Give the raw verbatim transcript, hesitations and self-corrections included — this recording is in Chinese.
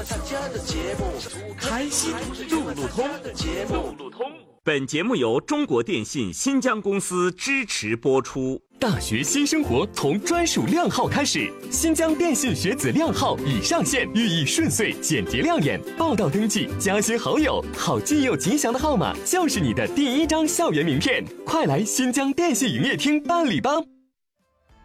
家的节目，开心路路通的节目。路路通。本节目由中国电信新疆公司支持播出。 大学新生活从专属靓号开始，新疆电信学子靓号已上线，寓意顺遂、简洁亮眼。报到登记，加些好友，好记又吉祥的号码就是你的第一张校园名片。快来新疆电信营业厅办理吧！